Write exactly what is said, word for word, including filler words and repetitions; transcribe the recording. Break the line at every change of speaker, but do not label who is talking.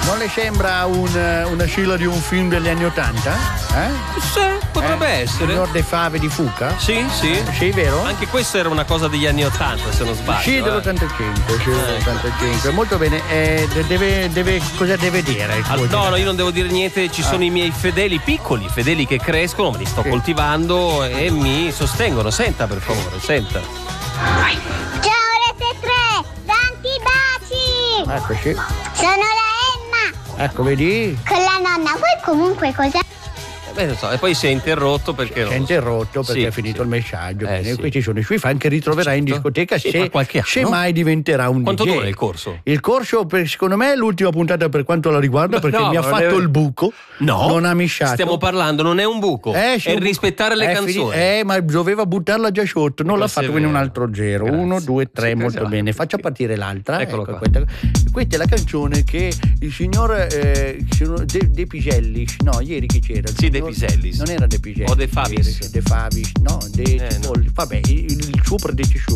Non le sembra un, una sigla di un film degli anni Ottanta? Eh?
Sì, potrebbe
eh?
essere.
Signor De Fave di Fuca?
Sì, sì.
Sì, vero?
Anche questo era una cosa degli anni Ottanta, se non sbaglio.
Sì, dell'ottantacinque, sì, dell'ottantacinque. Molto bene. Eh, deve, deve, cosa deve dire?
Ah, no, no, io non devo dire niente, ci sono
ah.
i miei fedeli piccoli, fedeli che crescono, me li sto
sì. coltivando
e mi sostengono. Senta, per favore, senta.
Ciao Rete tre, tanti baci!
Eccoci.
Sono la Emma!
Ecco, vedi?
Con la nonna, voi comunque cosa?
Beh, non so, e poi si è interrotto perché
Si è interrotto perché
sì,
è finito
sì.
il messaggio.
Eh, sì.
Questi sono i suoi fan che ritroverai
certo.
in discoteca
sì,
se,
qualche anno.
se mai diventerà un
Quanto
D J.
dura il corso?
Il corso, per, secondo me, è l'ultima puntata per quanto la riguarda, perché
no,
mi ha fatto
è...
il buco.
No,
non ha misciato.
Stiamo parlando, non è un buco,
eh, sì,
è
un
rispettare
buco.
le
è
canzoni.
Finito, eh, ma doveva buttarla già sotto, non l'ha fatto, quindi un altro zero.
Grazie.
Uno, due, tre,
sì,
molto
sì,
bene. Faccia partire l'altra.
Eccolo
ecco,
qua.
Questa, questa è la canzone che il signor eh, De, De Piselli, no, ieri chi c'era? Il
Sì, De
signor,
Piselli.
Non era De Piselli.
O De Favis.
De Favis, no, De
eh, no.
Vabbè, il, il suo predecessore